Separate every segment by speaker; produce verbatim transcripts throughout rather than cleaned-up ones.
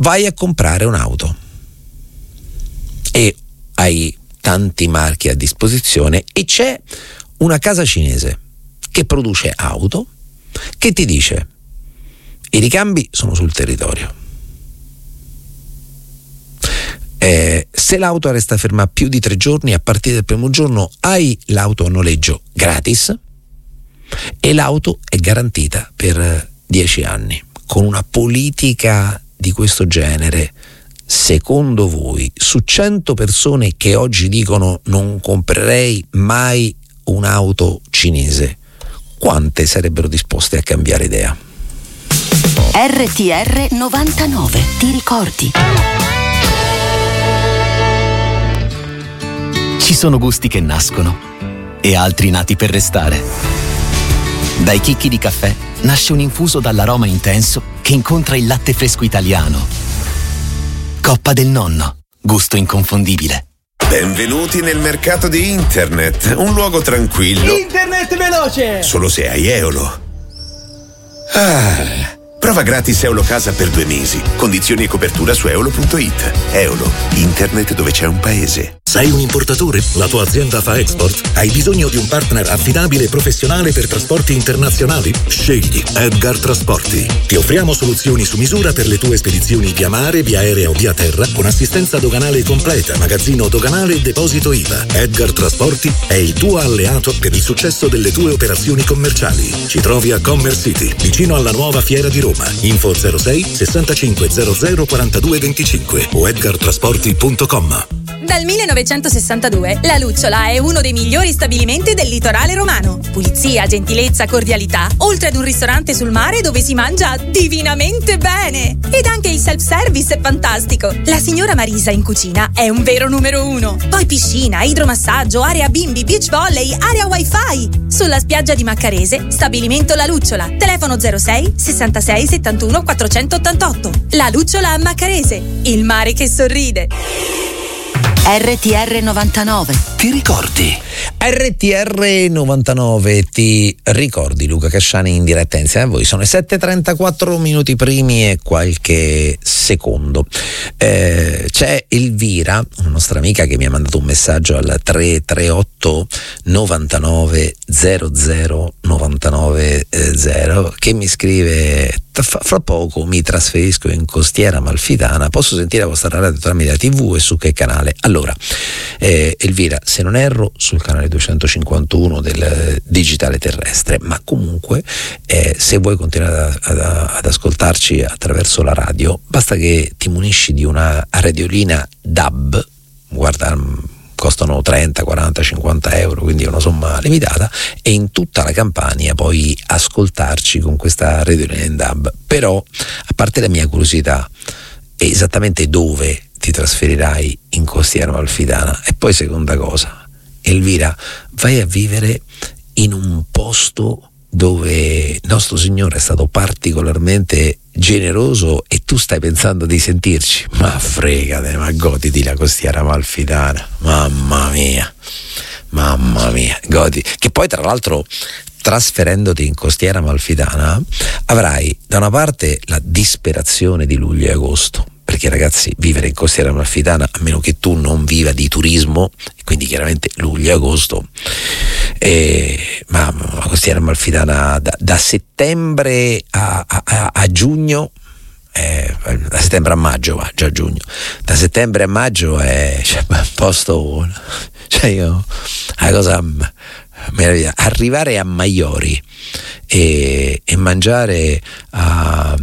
Speaker 1: vai a comprare un'auto e hai tanti marchi a disposizione e c'è una casa cinese che produce auto che ti dice: i ricambi sono sul territorio, eh, se l'auto resta ferma più di tre giorni, a partire dal primo giorno hai l'auto a noleggio gratis e l'auto è garantita per dieci anni. Con una politica di questo genere, secondo voi, su cento persone che oggi dicono non comprerei mai un'auto cinese, quante sarebbero disposte a cambiare idea?
Speaker 2: R T R novantanove, ti ricordi?
Speaker 3: Ci sono gusti che nascono e altri nati per restare. Dai chicchi di caffè nasce un infuso dall'aroma intenso che incontra il latte fresco italiano. Coppa del Nonno, gusto inconfondibile.
Speaker 4: Benvenuti nel mercato di internet, un luogo tranquillo.
Speaker 5: Internet veloce!
Speaker 4: Solo se hai Eolo. Ah, prova gratis Eolo Casa per due mesi. Condizioni e copertura su eolo punto it. Eolo, internet dove c'è un paese.
Speaker 6: Sei un importatore? La tua azienda fa export? Hai bisogno di un partner affidabile e professionale per trasporti internazionali? Scegli Edgar Trasporti. Ti offriamo soluzioni su misura per le tue spedizioni via mare, via aerea o via terra, con assistenza doganale completa, magazzino doganale e deposito I V A. Edgar Trasporti è il tuo alleato per il successo delle tue operazioni commerciali. Ci trovi a Commerce City, vicino alla nuova Fiera di Roma. Info zero sei sessantacinque zero zero quarantadue venticinque o edgar trasporti punto com.
Speaker 7: Dal millenovecentosessantadue La Lucciola è uno dei migliori stabilimenti del litorale romano. Pulizia, gentilezza, cordialità, oltre ad un ristorante sul mare dove si mangia divinamente bene. Ed anche il self-service è fantastico. La signora Marisa in cucina è un vero numero uno. Poi piscina, idromassaggio, area bimbi, beach volley, area wifi. Sulla spiaggia di Maccarese, stabilimento La Lucciola. Telefono zero sei sessantasei settantuno quattrocentottantotto. La Lucciola a Maccarese, il mare che sorride.
Speaker 2: R T R novantanove,
Speaker 3: ti ricordi?
Speaker 1: R T R novantanove, ti ricordi? Luca Casciani in diretta insieme a voi. Sono le sette e trentaquattro minuti primi e qualche secondo. Eh, c'è Elvira, una nostra amica, che mi ha mandato un messaggio al tre tre otto novantanove zero zero novantanove zero che mi scrive: fra poco mi trasferisco in Costiera Amalfitana, posso sentire la vostra radio tramite la tivù e su che canale? Allora, eh, Elvira, se non erro sul canale duecentocinquantuno del digitale terrestre, ma comunque eh, se vuoi continuare ad, ad, ad ascoltarci attraverso la radio, basta che ti munisci di una radiolina D A B, guarda, costano trenta, quaranta, cinquanta euro, quindi è una somma limitata, e in tutta la Campania puoi ascoltarci con questa radiolina in D A B. Però, a parte la mia curiosità, esattamente dove ti trasferirai in Costiera Amalfitana? E poi, seconda cosa, Elvira, vai a vivere in un posto dove nostro Signore è stato particolarmente generoso e tu stai pensando di sentirci? Ma fregate, ma goditi la Costiera Amalfitana, mamma mia, mamma mia, godi. Che poi, tra l'altro, trasferendoti in Costiera Amalfitana avrai da una parte la disperazione di luglio e agosto, perché ragazzi, vivere in Costiera Amalfitana, a meno che tu non viva di turismo, quindi chiaramente luglio e agosto, eh, ma la Costiera Amalfitana da, da settembre a, a, a giugno, eh, da settembre a maggio, va, già giugno, da settembre a maggio è cioè, un posto, cioè io, una cosa meravigliosa, arrivare a Maiori e, e mangiare a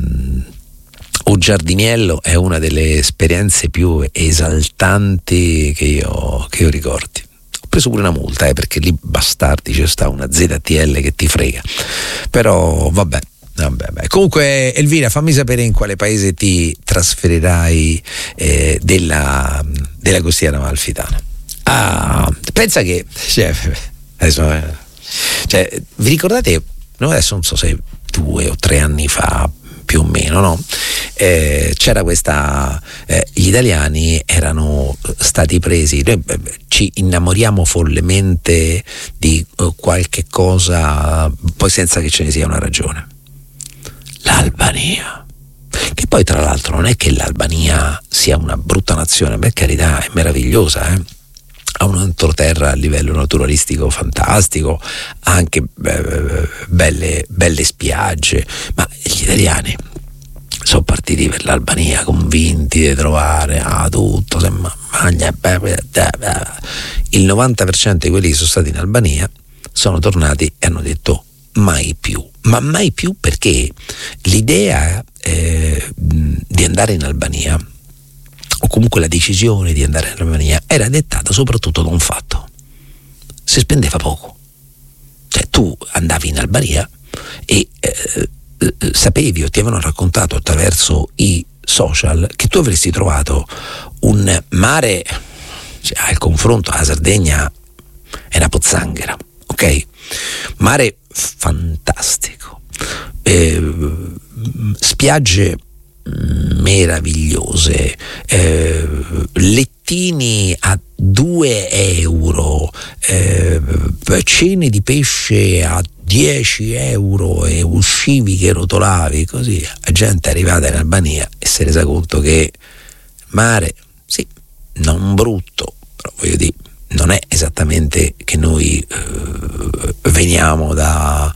Speaker 1: o Giardiniello è una delle esperienze più esaltanti che io, che io ricordi. Ho preso pure una multa, eh, perché lì bastardi c'è sta una Z T L che ti frega, però vabbè, vabbè, vabbè. Comunque Elvira, fammi sapere in quale paese ti trasferirai eh, della, della Costiera Amalfitana. Ah, pensa che cioè, adesso, eh, cioè, vi ricordate, no, adesso non so se due o tre anni fa più o meno, no? Eh, c'era questa, eh, gli italiani erano stati presi, noi eh, ci innamoriamo follemente di eh, qualche cosa, poi senza che ce ne sia una ragione. L'Albania, Che poi tra l'altro non è che l'Albania sia una brutta nazione, per carità, è meravigliosa, eh? Ha un entroterra a livello naturalistico fantastico, ha anche eh, belle, belle spiagge, ma gli italiani sono partiti per l'Albania convinti di trovare ah, tutto, se magna, il novanta per cento di quelli che sono stati in Albania sono tornati e hanno detto mai più, ma mai più perché l'idea eh, di andare in Albania, o comunque la decisione di andare in Albania, era dettata soprattutto da un fatto: si spendeva poco. Cioè tu andavi in Albania e eh, eh, sapevi o ti avevano raccontato attraverso i social che tu avresti trovato un mare, cioè, al confronto alla Sardegna è una pozzanghera, ok? Mare fantastico, eh, spiagge meravigliose, eh, lettini a due euro, eh, cene di pesce a dieci euro e uscivi che rotolavi, così la gente è arrivata in Albania e si è resa conto che mare, sì, non brutto, però voglio dire, non è esattamente che noi eh, veniamo da,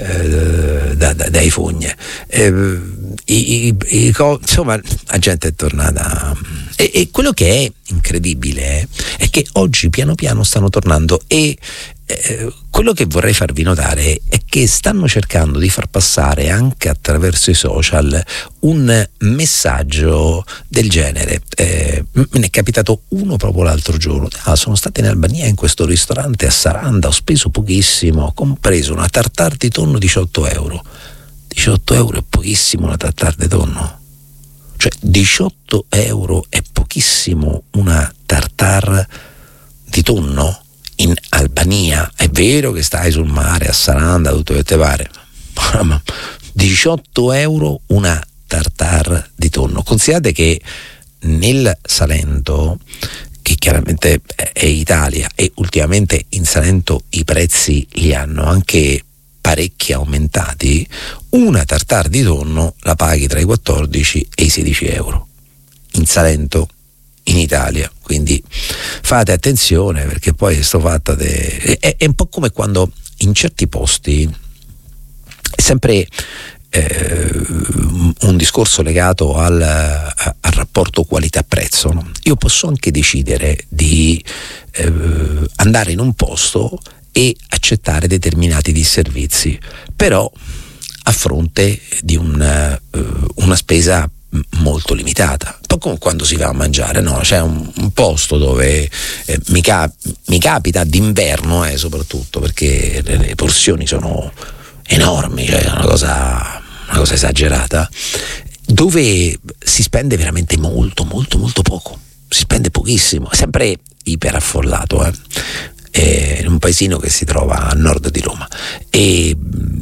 Speaker 1: eh, da, da, dai fogne. Eh, i, i, i, insomma, la gente è tornata. E, e quello che è incredibile è che oggi piano piano stanno tornando, e eh, quello che vorrei farvi notare è che stanno cercando di far passare anche attraverso i social un messaggio del genere. Eh, me ne è capitato uno proprio l'altro giorno. Ah, sono stato in Albania in questo ristorante a Saranda, ho speso pochissimo, ho compreso una tartare di tonno diciotto euro. diciotto euro è pochissimo una tartare di tonno? Cioè diciotto euro è pochissimo una tartare di tonno in Albania? È vero che stai sul mare a Saranda, tutto che te pare, ma diciotto euro una tartare di tonno. Considerate che nel Salento, che chiaramente è Italia, e ultimamente in Salento i prezzi li hanno anche parecchi aumentati, una tartare di tonno la paghi tra i quattordici e i sedici euro in Salento, in Italia. Quindi fate attenzione, perché poi questo fatto de... è, è un po' come quando in certi posti è sempre eh, un discorso legato al, a, al rapporto qualità-prezzo, no? Io posso anche decidere di eh, andare in un posto e accettare determinati disservizi, però a fronte di un, uh, una spesa molto limitata. Un po' come quando si va a mangiare, no? C'è un, un posto dove eh, mi, cap- mi capita d'inverno, eh, soprattutto perché le, le porzioni sono enormi, cioè una cosa, una cosa esagerata, dove si spende veramente molto, molto, molto poco. Si spende pochissimo, è sempre iperaffollato, eh. in un paesino che si trova a nord di Roma, e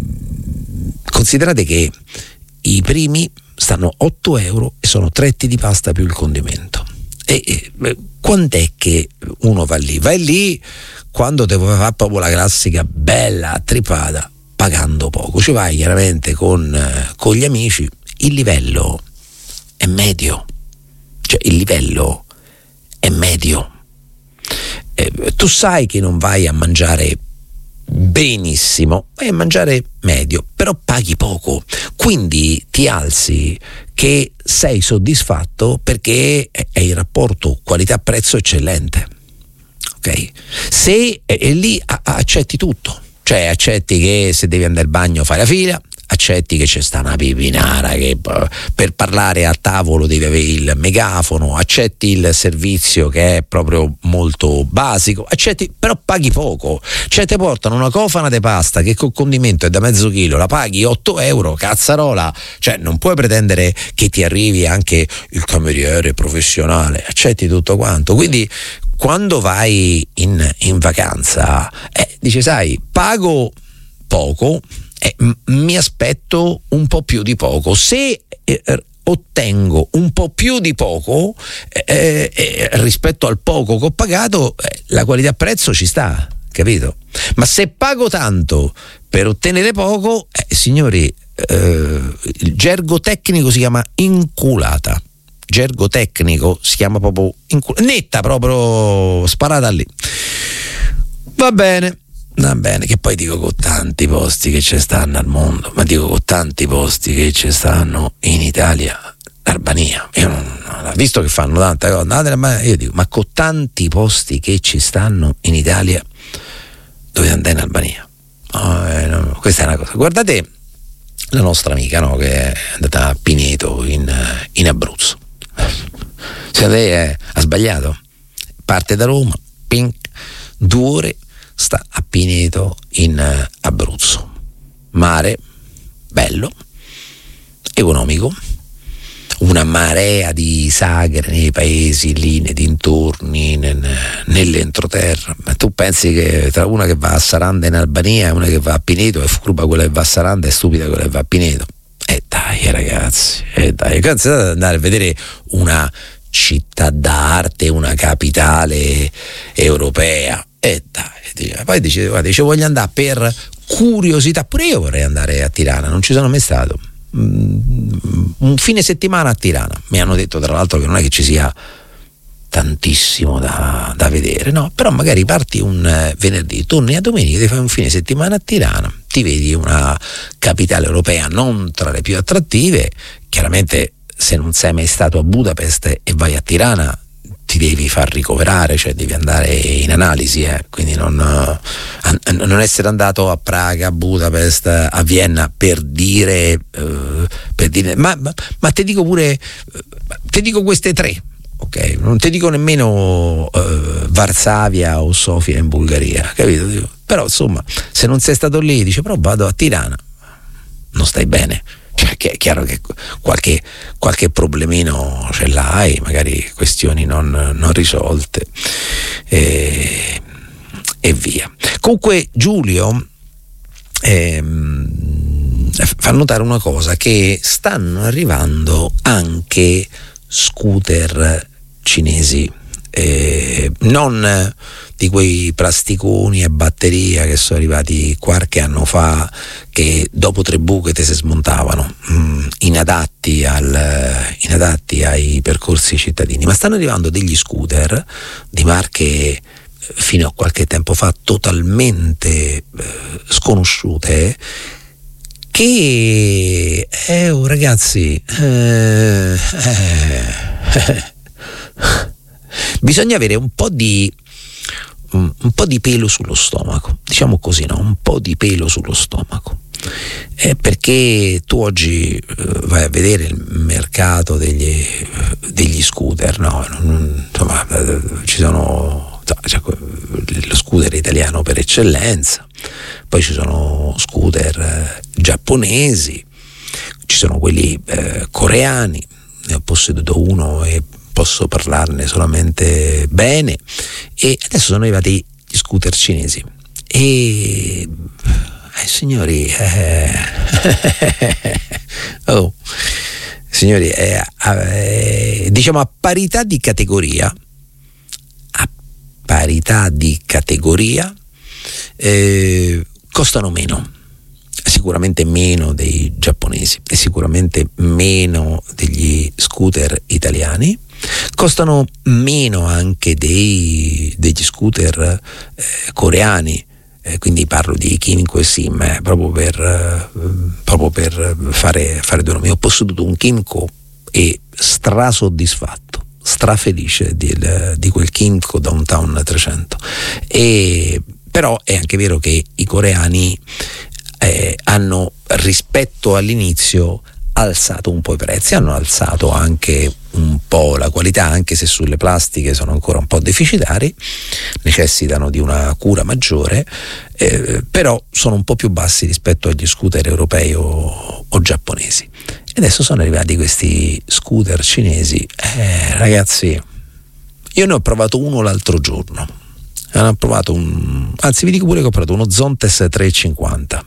Speaker 1: considerate che i primi stanno otto euro e sono tre etti di pasta più il condimento. E, e quant'è che uno va lì? Vai lì quando devo fare proprio la classica bella tripata, pagando poco. Ci vai chiaramente con, con gli amici, il livello è medio, cioè il livello è medio. Eh, tu sai che non vai a mangiare benissimo, vai a mangiare medio, però paghi poco, quindi ti alzi che sei soddisfatto perché è il rapporto qualità-prezzo eccellente, ok? Se e, e lì a, accetti tutto, cioè accetti che se devi andare al bagno fai la fila, accetti che c'è sta una pipinara che per parlare a tavolo devi avere il megafono, accetti il servizio che è proprio molto basico, accetti, però paghi poco. Cioè ti portano una cofana di pasta che col condimento è da mezzo chilo, la paghi otto euro, cazzarola. Cioè non puoi pretendere che ti arrivi anche il cameriere professionale, accetti tutto quanto. Quindi quando vai in, in vacanza eh, dici, sai, pago poco, Eh, m- mi aspetto un po' più di poco. Se eh, ottengo un po' più di poco eh, eh, rispetto al poco che ho pagato, eh, la qualità-prezzo ci sta, capito? Ma se pago tanto per ottenere poco, eh, signori, eh, il gergo tecnico si chiama inculata, gergo tecnico si chiama proprio incul- netta, proprio sparata lì. Va bene, va bene, che poi dico con tanti posti che ci stanno al mondo, ma dico con tanti posti che ci stanno in Italia, Albania, io non, non, visto che fanno tante cose, io dico, ma con tanti posti che ci stanno in Italia, dovete andare in Albania? Oh, eh, no, questa è una cosa. Guardate la nostra amica, no, che è andata a Pineto in, in Abruzzo. Se lei è, ha sbagliato, parte da Roma, ping, due ore sta a Pineto in Abruzzo. Mare, bello, economico, una marea di sagre nei paesi lì, nei dintorni, nel, nell'entroterra. Ma tu pensi che tra una che va a Saranda in Albania e una che va a Pineto è furba quella che va a Saranda e stupida quella che va a Pineto? E dai ragazzi, e dai, cansate di andare a vedere una città d'arte, una capitale europea. E dai, poi dice, guarda, dice, voglio andare per curiosità, pure io vorrei andare a Tirana, non ci sono mai stato. Un fine settimana a Tirana, mi hanno detto tra l'altro che non è che ci sia tantissimo da, da vedere, no, però magari parti un eh, venerdì, torni a domenica, ti fai un fine settimana a Tirana, ti vedi una capitale europea non tra le più attrattive. Chiaramente se non sei mai stato a Budapest e vai a Tirana ti devi far ricoverare, cioè devi andare in analisi, eh? Quindi non, uh, non essere andato a Praga, a Budapest, a Vienna per dire, uh, per dire ma, ma, ma ti dico pure, ti dico queste tre, ok? Non ti dico nemmeno uh, Varsavia o Sofia in Bulgaria, capito? Però insomma, se non sei stato lì, dice però vado a Tirana, non stai bene. Cioè, che è chiaro che qualche, qualche problemino ce l'hai, magari questioni non, non risolte e, e via. Comunque Giulio ehm, fa notare una cosa, che stanno arrivando anche scooter cinesi, eh, non di quei plasticoni a batteria che sono arrivati qualche anno fa, che dopo tre buche te si smontavano, mh, inadatti, al, inadatti ai percorsi cittadini, ma stanno arrivando degli scooter di marche fino a qualche tempo fa totalmente eh, sconosciute, che eh, oh, ragazzi eh, eh, bisogna avere un po' di un, un po' di pelo sullo stomaco, diciamo così, no? Un po' di pelo sullo stomaco, eh, perché tu oggi eh, vai a vedere il mercato degli, degli scooter, no? Non, insomma, eh, ci sono, cioè, lo scooter italiano per eccellenza, poi ci sono scooter eh, giapponesi, ci sono quelli eh, coreani, ne ho posseduto uno e posso parlarne solamente bene, e adesso sono arrivati gli scooter cinesi e eh, signori eh, oh, signori eh, eh, diciamo a parità di categoria a parità di categoria eh, costano meno, sicuramente meno dei giapponesi e sicuramente meno degli scooter italiani, costano meno anche dei, degli scooter eh, coreani, eh, quindi parlo di Kymco e Sim, eh, proprio per, eh, proprio per fare, fare due nomi. Ho posseduto un Kymco e strasoddisfatto, strafelice di, di quel Kymco Downtown trecento, e però è anche vero che i coreani eh, hanno, rispetto all'inizio, alzato un po' i prezzi, hanno alzato anche un po' la qualità, anche se sulle plastiche sono ancora un po' deficitari, necessitano di una cura maggiore, eh, però sono un po' più bassi rispetto agli scooter europei o, o giapponesi. E adesso sono arrivati questi scooter cinesi, eh, ragazzi, io ne ho provato uno l'altro giorno, ne ho provato un, anzi vi dico pure che ho provato uno Zontes trecentocinquanta.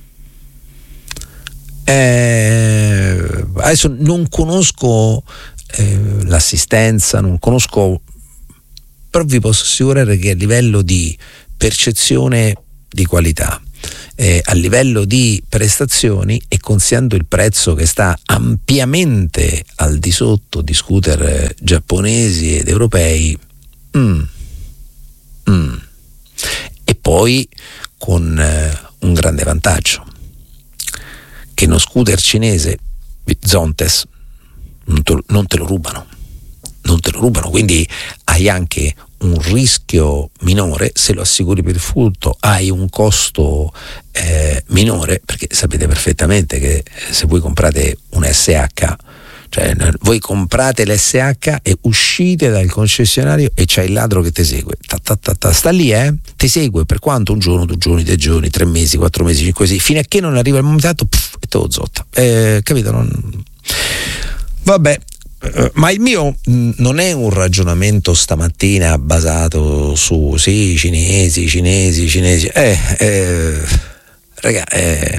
Speaker 1: Eh, adesso non conosco eh, l'assistenza, non conosco, però vi posso assicurare che a livello di percezione di qualità, eh, a livello di prestazioni e considerando il prezzo che sta ampiamente al di sotto di scooter eh, giapponesi ed europei, mm, mm. e poi con eh, un grande vantaggio, che uno scooter cinese Zontes non te, non te lo rubano, non te lo rubano, quindi hai anche un rischio minore. Se lo assicuri per il furto hai un costo eh, minore, perché sapete perfettamente che se voi comprate un S H, cioè voi comprate l'S H e uscite dal concessionario e c'è il ladro che ti segue, ta, ta, ta, ta, sta lì, eh? Ti segue per quanto? Un giorno, due giorni, tre giorni, tre mesi, quattro mesi, cinque mesi, fino a che non arriva il momento puff, e te lo zotta, eh, capito? Non... Vabbè. Uh, ma il mio mh, non è un ragionamento stamattina basato su sì, cinesi, cinesi, cinesi, eh, eh, raga, eh,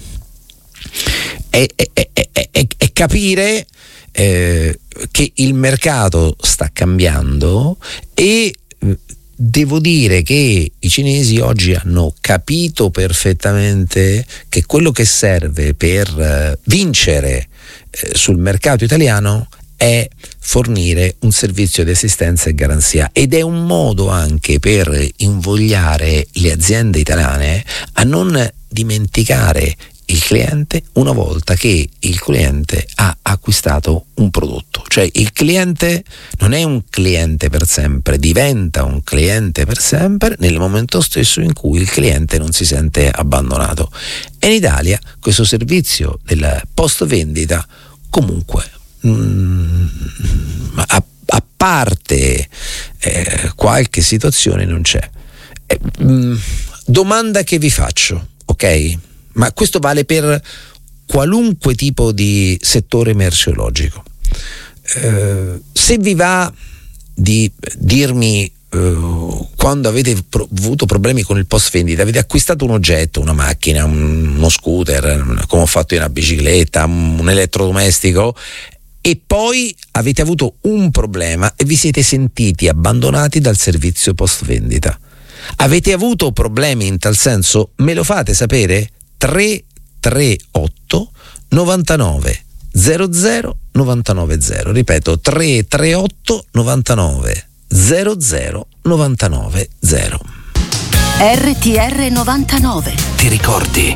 Speaker 1: è, è, è, è, è, è capire eh, che il mercato sta cambiando e eh, devo dire che i cinesi oggi hanno capito perfettamente che quello che serve per eh, vincere eh, sul mercato italiano è fornire un servizio di assistenza e garanzia, ed è un modo anche per invogliare le aziende italiane a non dimenticare il cliente una volta che il cliente ha acquistato un prodotto. Cioè il cliente non è un cliente per sempre, diventa un cliente per sempre nel momento stesso in cui il cliente non si sente abbandonato. E in Italia questo servizio della post vendita comunque Mm, a, a parte eh, qualche situazione non c'è. Eh, mm, domanda che vi faccio, ok? Ma questo vale per qualunque tipo di settore merceologico. Eh, se vi va di dirmi Uh, quando avete pro- avuto problemi con il post vendita, avete acquistato un oggetto, una macchina, un, uno scooter, come ho fatto io, una bicicletta, un, un elettrodomestico, e poi avete avuto un problema e vi siete sentiti abbandonati dal servizio post vendita, avete avuto problemi in tal senso, me lo fate sapere? tre tre otto novantanove zero zero novantanove zero, ripeto tre tre otto novantanove zero zero novantanove zero.
Speaker 2: R T R novantanove.
Speaker 3: Ti ricordi?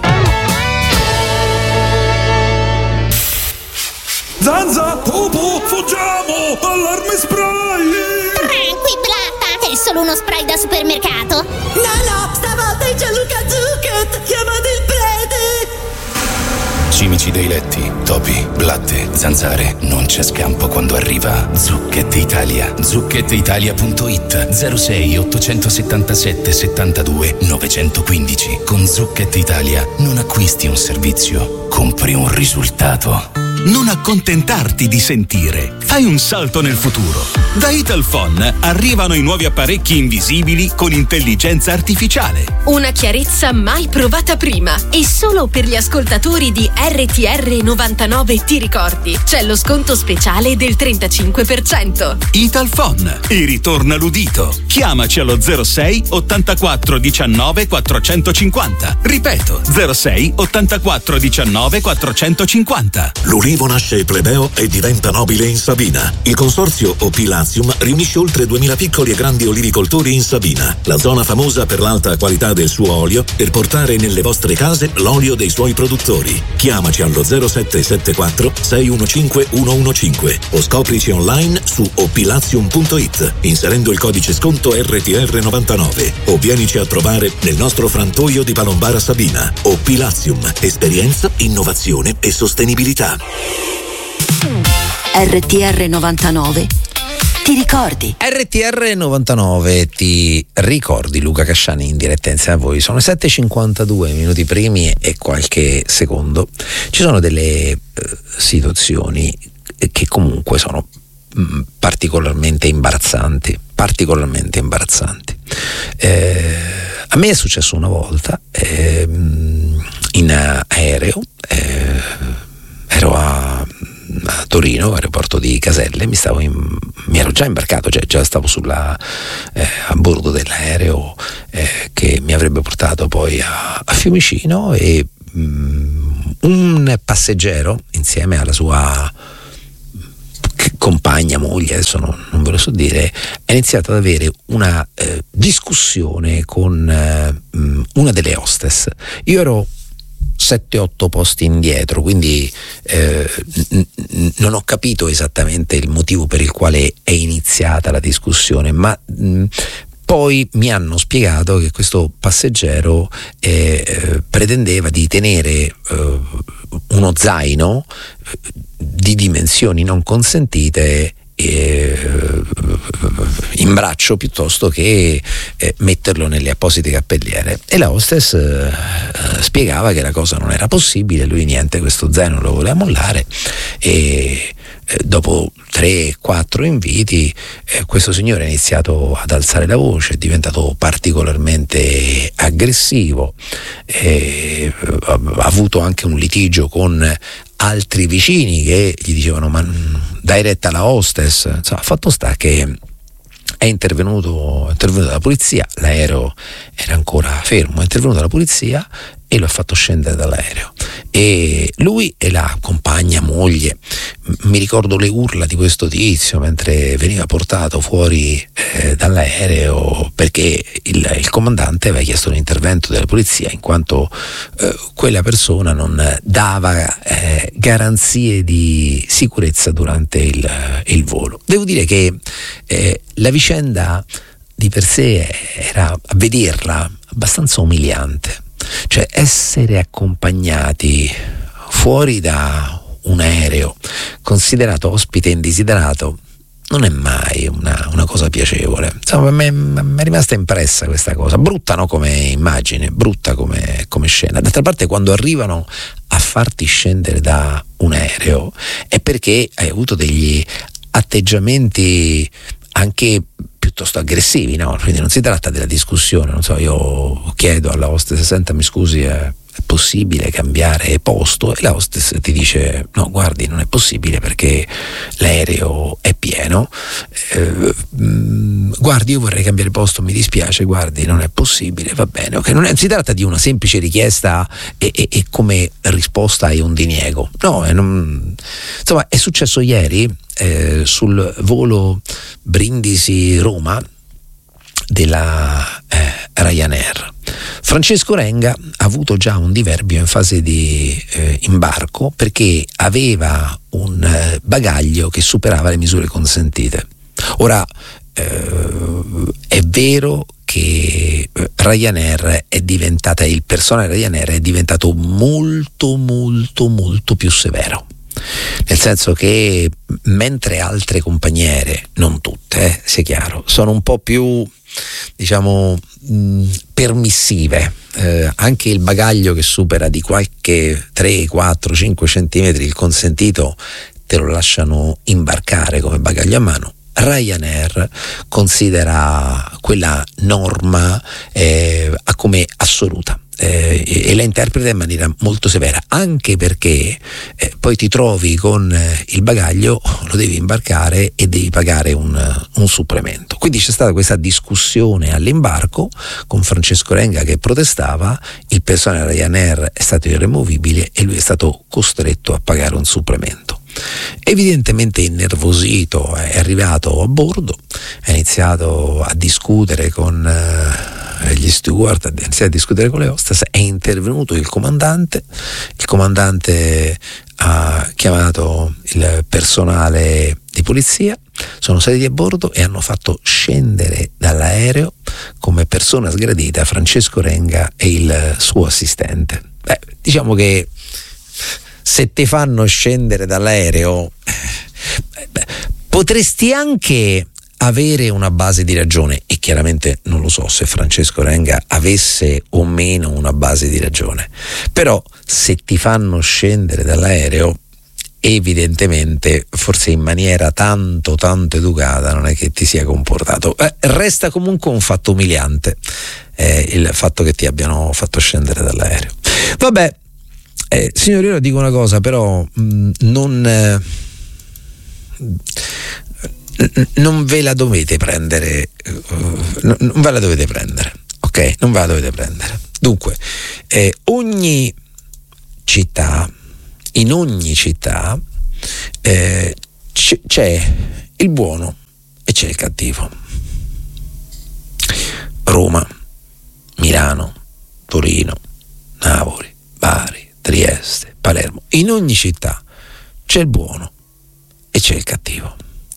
Speaker 5: Zanza, Popo, fuggiamo! Allarme spray!
Speaker 8: Tranqui, Blatta, è solo uno spray da supermercato.
Speaker 9: No, no, stavolta è Gianluca Zucchet, chiamate il prete!
Speaker 10: Cimici dei letti, topi, blatte, zanzare, non c'è scampo quando arriva Zucchet Italia. zucchet italia punto it zero sei ottocentosettantasette settantadue novecentoquindici. Con Zucchet Italia non acquisti un servizio, compri un risultato.
Speaker 11: Non accontentarti di sentire, fai un salto nel futuro. Da Italphone arrivano i nuovi apparecchi invisibili con intelligenza artificiale.
Speaker 12: Una chiarezza mai provata prima, e solo per gli ascoltatori di R T R novantanove ti ricordi, c'è lo sconto speciale del trentacinque per cento.
Speaker 11: Italphone, e ritorna l'udito. Chiamaci allo zero sei ottantaquattro diciannove quattrocentocinquanta. Ripeto, zero sei ottantaquattro diciannove quattrocentocinquanta.
Speaker 6: L'ulivo nasce plebeo e diventa nobile in Sabina. Il consorzio Opilazium riunisce oltre duemila piccoli e grandi olivicoltori in Sabina, la zona famosa per l'alta qualità del suo olio, per portare nelle vostre case l'olio dei suoi produttori. Chiamaci allo zero sette sette quattro sei uno cinque uno uno cinque o scoprici online su opilazium punto it inserendo il codice sconto R T R novantanove o vienici a trovare nel nostro frantoio di Palombara Sabina. Opilazium, esperienza, innovazione e sostenibilità.
Speaker 2: R T R novantanove. Ti ricordi?
Speaker 1: R T R novantanove ti ricordi, Luca Casciani in diretta insieme a voi. Sono sette e cinquantadue minuti primi e qualche secondo. Ci sono delle eh, situazioni che comunque sono mh, particolarmente imbarazzanti, particolarmente imbarazzanti. Eh, a me è successo una volta eh, in aereo, eh, ero a a Torino, aeroporto di Caselle, mi stavo in, mi ero già imbarcato, cioè già stavo sulla eh, a bordo dell'aereo eh, che mi avrebbe portato poi a, a Fiumicino, e mh, un passeggero insieme alla sua compagna, moglie, adesso non, non ve lo so dire, ha iniziato ad avere una eh, discussione con eh, una delle hostess. Io ero sette otto posti indietro, quindi eh, n- n- non ho capito esattamente il motivo per il quale è iniziata la discussione, ma mh, poi mi hanno spiegato che questo passeggero eh, eh, pretendeva di tenere eh, uno zaino eh, di dimensioni non consentite eh, in braccio, piuttosto che eh, metterlo nelle apposite cappelliere, e la hostess eh, spiegava che la cosa non era possibile. Lui niente, questo zaino lo voleva mollare, e eh, dopo tre quattro inviti eh, questo signore ha iniziato ad alzare la voce, è diventato particolarmente aggressivo, eh, ha, ha avuto anche un litigio con altri vicini che gli dicevano: ma dai retta alla hostess. Insomma, fatto sta che è intervenuto, è intervenuta la polizia, l'aereo era ancora fermo, è intervenuta la polizia e lo ha fatto scendere dall'aereo, e lui e la compagna, moglie, mi ricordo le urla di questo tizio mentre veniva portato fuori eh, dall'aereo, perché il, il comandante aveva chiesto l'intervento della polizia in quanto eh, quella persona non dava eh, garanzie di sicurezza durante il, il volo. Devo dire che eh, la vicenda di per sé era, a vederla, abbastanza umiliante. Cioè, essere accompagnati fuori da un aereo considerato ospite indesiderato non è mai una, una cosa piacevole. Insomma, mi è rimasta impressa questa cosa, brutta, no, come immagine, brutta come, come scena. D'altra parte, quando arrivano a farti scendere da un aereo è perché hai avuto degli atteggiamenti anche piuttosto aggressivi, no? Quindi non si tratta della discussione, non so, io chiedo alla hostess: senta, mi scusi, è, è possibile cambiare posto? E la hostess ti dice: no, guardi, non è possibile perché l'aereo è pieno, eh, mh, guardi, io vorrei cambiare posto, mi dispiace, guardi, non è possibile, va bene, ok. Non è, si tratta di una semplice richiesta e, e, e come risposta hai un diniego, no, e non, insomma, è successo ieri eh, sul volo Brindisi-Roma della eh, Ryanair. Francesco Renga ha avuto già un diverbio in fase di eh, imbarco perché aveva un eh, bagaglio che superava le misure consentite. Ora eh, è vero che Ryanair è diventata, il personale Ryanair è diventato molto molto molto più severo. Nel senso che mentre altre compagniere, non tutte, eh, sia chiaro, sono un po' più, diciamo, mh, permissive, eh, anche il bagaglio che supera di qualche tre, quattro, cinque centimetri il consentito te lo lasciano imbarcare come bagaglio a mano. Ryanair considera quella norma eh, come assoluta eh, e la interpreta in maniera molto severa, anche perché eh, poi ti trovi con eh, il bagaglio, lo devi imbarcare e devi pagare un, un supplemento. Quindi c'è stata questa discussione all'imbarco con Francesco Renga che protestava, il personale Ryanair è stato irremovibile e lui è stato costretto a pagare un supplemento. Evidentemente innervosito, è arrivato a bordo, ha iniziato a discutere con eh, gli steward, ha iniziato a discutere con le hostess, è intervenuto il comandante, il comandante ha chiamato il personale di polizia, sono saliti a bordo e hanno fatto scendere dall'aereo come persona sgradita Francesco Renga e il suo assistente. Beh, diciamo che se ti fanno scendere dall'aereo beh, potresti anche avere una base di ragione, e chiaramente non lo so se Francesco Renga avesse o meno una base di ragione, però se ti fanno scendere dall'aereo evidentemente forse in maniera tanto tanto educata non è che ti sia comportato. Eh, resta comunque un fatto umiliante eh, il fatto che ti abbiano fatto scendere dall'aereo. Vabbè, Eh, signori, io dico una cosa, però mh, non eh, non ve la dovete prendere, uh, non ve la dovete prendere, ok? Non ve la dovete prendere. Dunque, eh, ogni città, in ogni città eh, c- c'è il buono e c'è il cattivo. Roma, Milano, Torino, Napoli, Bari, Trieste, Palermo, in ogni città c'è il buono e c'è il cattivo.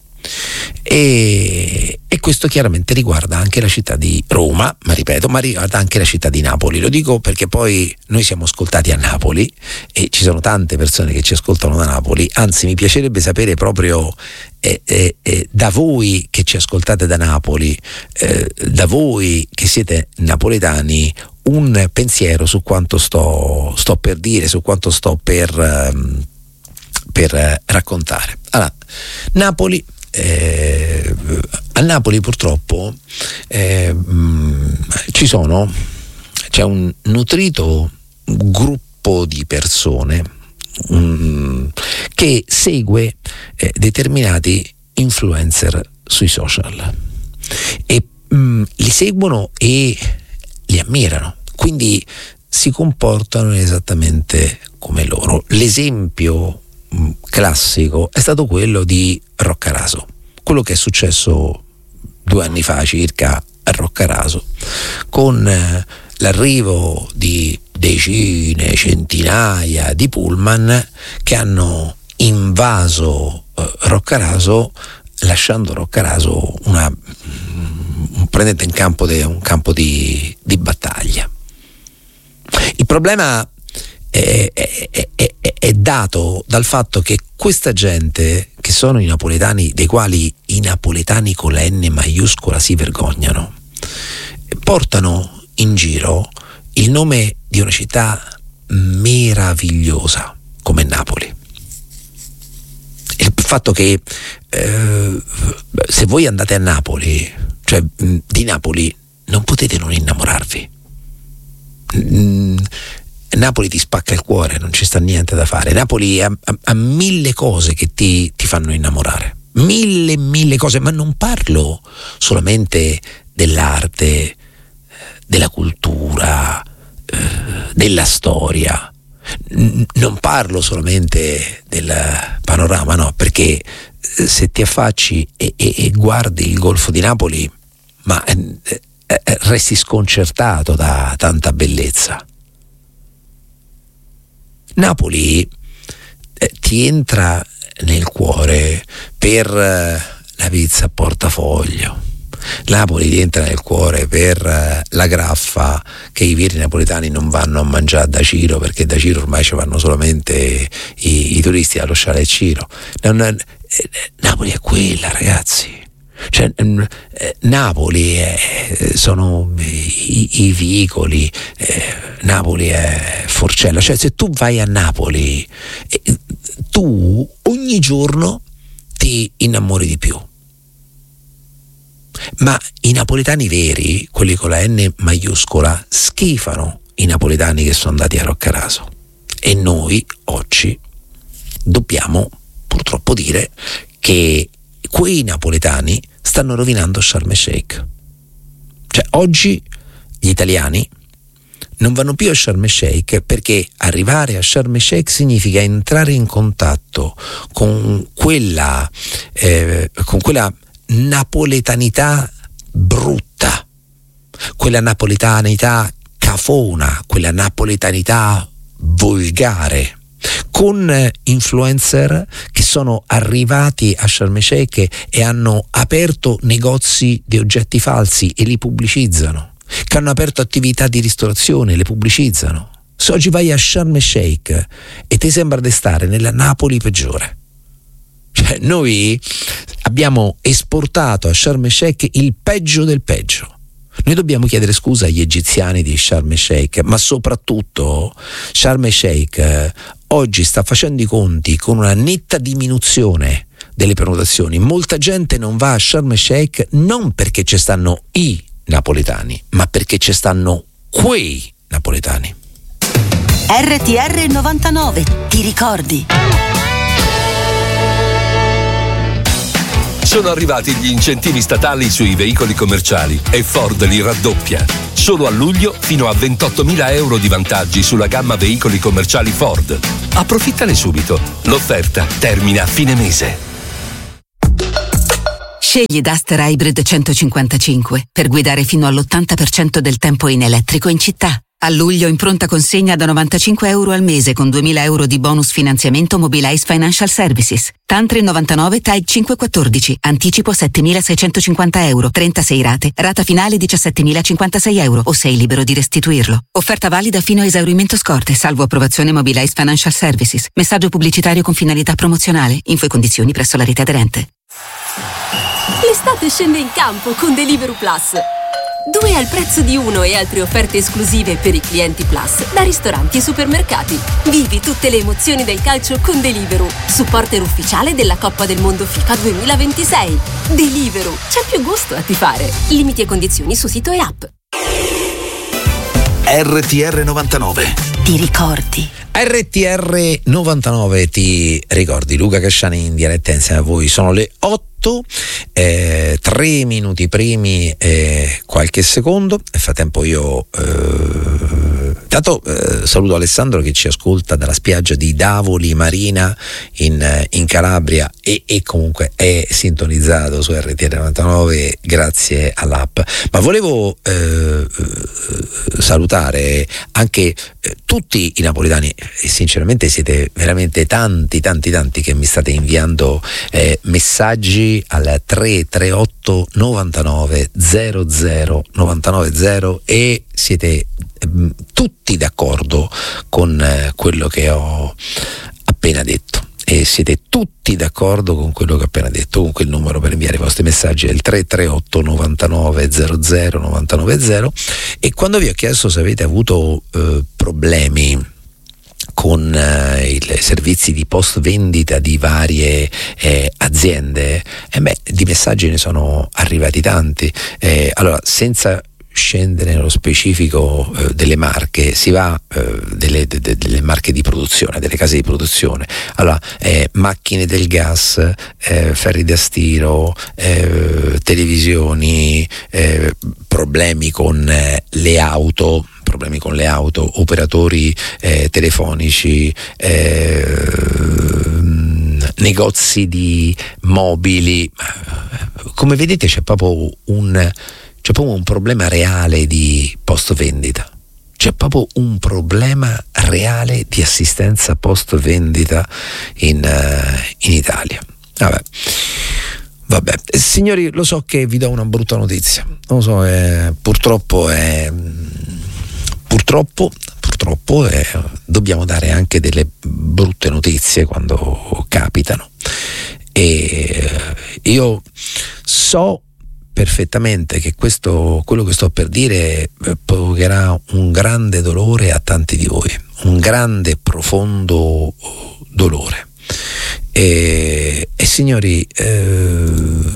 Speaker 1: E, e questo chiaramente riguarda anche la città di Roma, ma ripeto, ma riguarda anche la città di Napoli. Lo dico perché poi noi siamo ascoltati a Napoli e ci sono tante persone che ci ascoltano da Napoli, anzi mi piacerebbe sapere proprio eh, eh, eh, da voi che ci ascoltate da Napoli, eh, da voi che siete napoletani, un pensiero su quanto sto, sto per dire, su quanto sto per, um, per uh, raccontare. Allora, Napoli, eh, a Napoli purtroppo eh, mh, ci sono, c'è un nutrito gruppo di persone mh, che segue eh, determinati influencer sui social e mh, li seguono e li ammirano, quindi si comportano esattamente come loro. L'esempio mh, classico è stato quello di Roccaraso, quello che è successo due anni fa circa a Roccaraso, con eh, l'arrivo di decine, centinaia di pullman che hanno invaso eh, Roccaraso, lasciando Roccaraso una prendete in campo de, un campo di, di battaglia. Il problema è, è, è, è dato dal fatto che questa gente, che sono i napoletani, dei quali i napoletani con la N maiuscola si vergognano, portano in giro il nome di una città meravigliosa come Napoli. Il fatto che eh, se voi andate a Napoli, cioè di Napoli, non potete non innamorarvi. Napoli ti spacca il cuore, non ci sta niente da fare. Napoli ha, ha, ha mille cose che ti, ti fanno innamorare, mille mille cose, ma non parlo solamente dell'arte, della cultura, eh, della storia, non parlo solamente del panorama, no, perché se ti affacci e, e, e guardi il Golfo di Napoli, ma eh, eh, resti sconcertato da tanta bellezza. Napoli eh, ti entra nel cuore per eh, la pizza a portafoglio. Napoli ti entra nel cuore per eh, la graffa che i veri napoletani non vanno a mangiare da Ciro, perché da Ciro ormai ci vanno solamente i, i turisti allo Chalet Ciro. Non, eh, Napoli è quella, ragazzi. Cioè, eh, Napoli è, sono i, i vicoli, eh, Napoli è Forcella. Cioè, se tu vai a Napoli, eh, tu ogni giorno ti innamori di più. Ma i napoletani veri, quelli con la N maiuscola, schifano i napoletani che sono andati a Roccaraso. E noi oggi dobbiamo purtroppo dire che quei napoletani stanno rovinando Sharm el Sheikh. Cioè, oggi gli italiani non vanno più a Sharm el Sheikh perché arrivare a Sharm el Sheikh significa entrare in contatto con quella eh, con quella napoletanità brutta, quella napoletanità cafona, quella napoletanità volgare, con influencer che sono arrivati a Sharm el Sheikh e hanno aperto negozi di oggetti falsi e li pubblicizzano, che hanno aperto attività di ristorazione e le pubblicizzano. Se oggi vai a Sharm el Sheikh e ti sembra di stare nella Napoli peggiore. Cioè, noi abbiamo esportato a Sharm el Sheikh il peggio del peggio. Noi dobbiamo chiedere scusa agli egiziani di Sharm el Sheikh, ma soprattutto Sharm el Sheikh eh, oggi sta facendo i conti con una netta diminuzione delle prenotazioni. Molta gente non va a Sharm el Sheikh non perché ci stanno i napoletani, ma perché ci stanno quei napoletani.
Speaker 2: R T R novantanove, ti ricordi?
Speaker 13: Sono arrivati gli incentivi statali sui veicoli commerciali e Ford li raddoppia. Solo a luglio fino a ventottomila euro di vantaggi sulla gamma veicoli commerciali Ford. Approfittane subito. L'offerta termina a fine mese.
Speaker 2: Scegli Duster Hybrid centocinquantacinque per guidare fino all'ottanta per cento del tempo in elettrico in città. A luglio in pronta consegna da novantacinque euro al mese con duemila euro di bonus finanziamento Mobilize Financial Services. Tantri novantanove T A I cinquecentoquattordici. Anticipo settemilaseicentocinquanta euro. trentasei rate. Rata finale diciassettemilacinquantasei euro o sei libero di restituirlo. Offerta valida fino a esaurimento scorte, salvo approvazione Mobilize Financial Services. Messaggio pubblicitario con finalità promozionale. Info e condizioni presso la rete aderente.
Speaker 12: L'estate scende in campo con Deliveroo Plus. Due al prezzo di uno e altre offerte esclusive per i clienti Plus da ristoranti e supermercati. Vivi tutte le emozioni del calcio con Deliveroo, supporter ufficiale della Coppa del Mondo FIFA duemilaventisei. Deliveroo, c'è più gusto a tifare. Limiti e condizioni su sito e app.
Speaker 4: R T R novantanove.
Speaker 2: Ti ricordi?
Speaker 1: R T R novantanove, ti ricordi? Luca Casciani in diretta insieme a voi. Sono le otto, eh, tre minuti primi e qualche secondo. Nel frattempo io eh, intanto eh, saluto Alessandro che ci ascolta dalla spiaggia di Davoli Marina in, in Calabria e, e comunque è sintonizzato su R T R novantanove grazie all'app. Ma volevo eh, salutare anche eh, tutti i napoletani, e sinceramente siete veramente tanti tanti tanti che mi state inviando eh, messaggi al tre tre otto novantanove zero zero novantanove zero e siete eh, tutti d'accordo con eh, quello che ho appena detto. E siete tutti d'accordo con quello che ho appena detto. Comunque il numero per inviare i vostri messaggi è il tre tre otto novantanove zero zero novantanove zero. E quando vi ho chiesto se avete avuto eh, problemi con eh, i servizi di post vendita di varie eh, aziende, eh beh, di messaggi ne sono arrivati tanti. Eh, allora, senza scendere nello specifico eh, delle marche, si va eh, delle, de, de, delle marche di produzione, delle case di produzione. Allora, eh, macchine del gas, eh, ferri da stiro, eh, televisioni, eh, problemi con eh, le auto, problemi con le auto, operatori eh, telefonici, eh, negozi di mobili. Come vedete c'è proprio un c'è proprio un problema reale di post vendita. C'è proprio un problema reale di assistenza post vendita in, uh, in Italia. Vabbè. Vabbè, signori, lo so che vi do una brutta notizia. Non lo so, eh, purtroppo è purtroppo purtroppo eh, dobbiamo dare anche delle brutte notizie quando capitano. E io so perfettamente che questo, quello che sto per dire provocherà un grande dolore a tanti di voi, un grande profondo dolore. E, e signori, eh,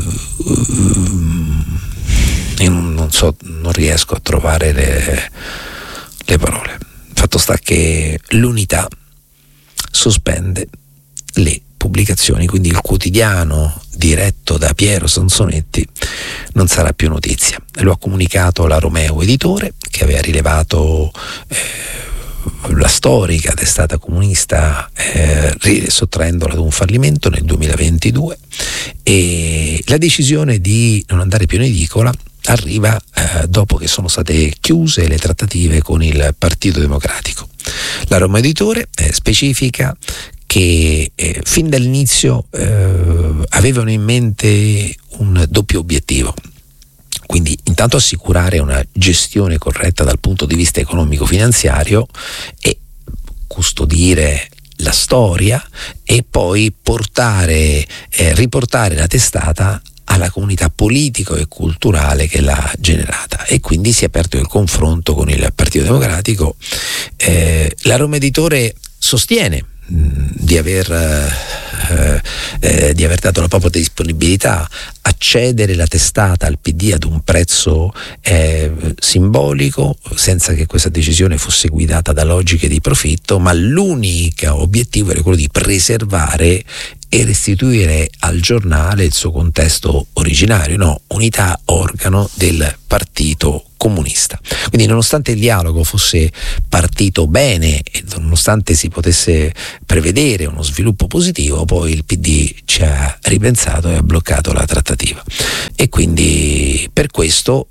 Speaker 1: io non, non so, non riesco a trovare le, le parole. Fatto sta che l'Unità sospende le pubblicazioni, quindi il quotidiano diretto da Piero Sansonetti non sarà più notizia. Lo ha comunicato la Romeo Editore, che aveva rilevato eh, la storica testata comunista eh, sottraendola ad un fallimento nel duemilaventidue, e la decisione di non andare più in edicola arriva eh, dopo che sono state chiuse le trattative con il Partito Democratico. La Roma Editore eh, specifica che eh, fin dall'inizio eh, avevano in mente un doppio obiettivo. Quindi intanto assicurare una gestione corretta dal punto di vista economico-finanziario e custodire la storia, e poi portare, eh, riportare la testata alla comunità politico e culturale che l'ha generata, e quindi si è aperto il confronto con il Partito Democratico. Eh, la Roma Editore sostiene di aver eh, eh, di aver dato la propria disponibilità a cedere la testata al P D ad un prezzo eh, simbolico, senza che questa decisione fosse guidata da logiche di profitto, ma l'unico obiettivo era quello di preservare e restituire al giornale il suo contesto originario, no? Unità organo del Partito Comunista. Quindi, nonostante il dialogo fosse partito bene e nonostante si potesse prevedere uno sviluppo positivo, poi il P D ci ha ripensato e ha bloccato la trattativa. E quindi per questo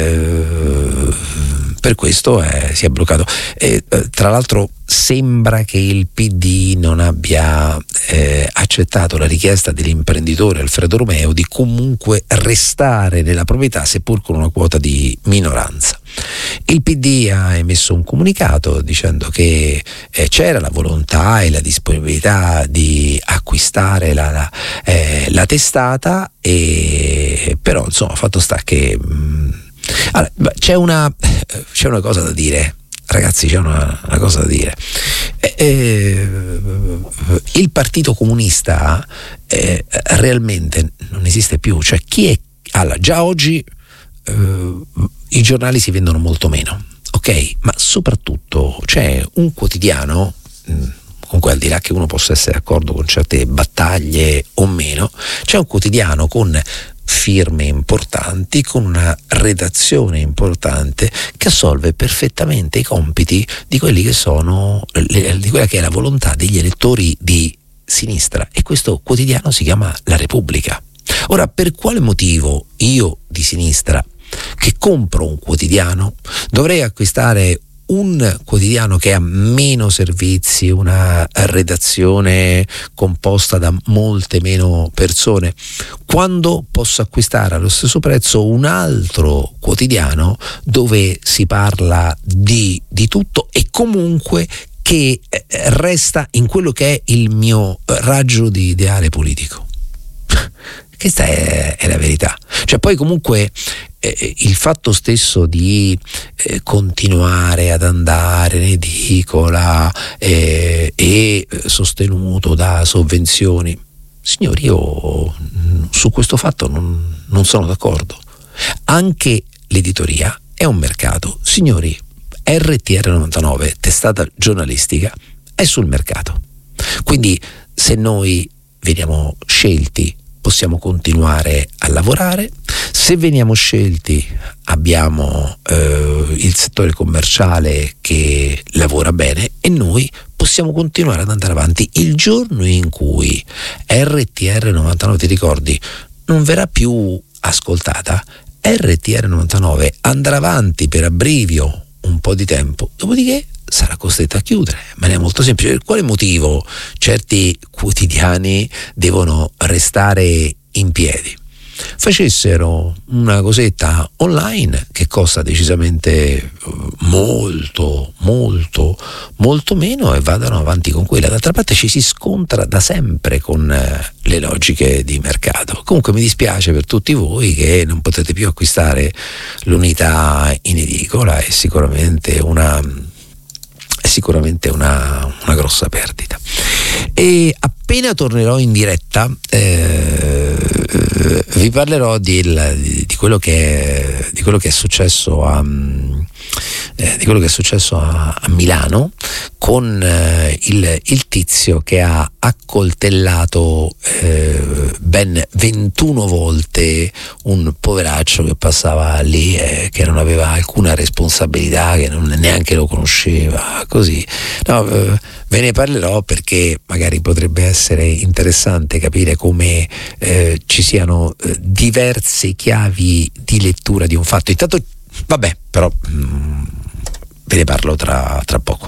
Speaker 1: eh, per questo eh, si è bloccato. E, eh, tra l'altro sembra che il P D non abbia eh, accettato la richiesta dell'imprenditore Alfredo Romeo di comunque restare nella proprietà, seppur con una quota di minoranza. Il P D ha emesso un comunicato dicendo che eh, c'era la volontà e la disponibilità di acquistare la, la, eh, la testata, e però insomma fatto sta che mh, allora, c'è una c'è una cosa da dire. Ragazzi, c'è una, una cosa da dire. Eh, eh, il Partito Comunista eh, realmente non esiste più. Cioè, chi è? Allora, già oggi eh, i giornali si vendono molto meno, ok? Ma soprattutto c'è un quotidiano, mh, comunque al di là che uno possa essere d'accordo con certe battaglie o meno, c'è un quotidiano con firme importanti, con una redazione importante che assolve perfettamente i compiti di quelli che sono di quella che è la volontà degli elettori di sinistra, e questo quotidiano si chiama La Repubblica. Ora, per quale motivo io di sinistra, che compro un quotidiano, dovrei acquistare un quotidiano che ha meno servizi, una redazione composta da molte meno persone, quando posso acquistare allo stesso prezzo un altro quotidiano dove si parla di, di tutto e comunque che resta in quello che è il mio raggio di ideale politico? Questa è, è la verità. Cioè, poi comunque eh, il fatto stesso di eh, continuare ad andare in edicola eh, e sostenuto da sovvenzioni, signori, io su questo fatto non, non sono d'accordo. Anche l'editoria è un mercato, signori. R T R novantanove, testata giornalistica, è sul mercato. Quindi se noi veniamo scelti possiamo continuare a lavorare, se veniamo scelti abbiamo eh, il settore commerciale che lavora bene e noi possiamo continuare ad andare avanti. Il giorno in cui R T R novantanove, ti ricordi, non verrà più ascoltata, R T R novantanove andrà avanti per abbrivio un po' di tempo, dopodiché sarà costretta a chiudere. Ma è molto semplice. Per quale motivo certi quotidiani devono restare in piedi? Facessero una cosetta online che costa decisamente molto molto molto meno e vadano avanti con quella. D'altra parte ci si scontra da sempre con le logiche di mercato. Comunque mi dispiace per tutti voi che non potete più acquistare l'unità in edicola, è sicuramente una è sicuramente una, una grossa perdita. E appena tornerò in diretta eh, vi parlerò di, di, di quello che è, di quello che è successo a eh, di quello che è successo a, a Milano con eh, il, il tizio che ha accoltellato eh, ben ventuno volte un poveraccio che passava lì e che non aveva alcuna responsabilità, che non neanche lo conosceva, così. No, eh, ve ne parlerò perché magari potrebbe essere interessante capire come eh, ci siano eh, diverse chiavi di lettura di un fatto. Intanto, vabbè, però mh, ve ne parlo tra, tra poco.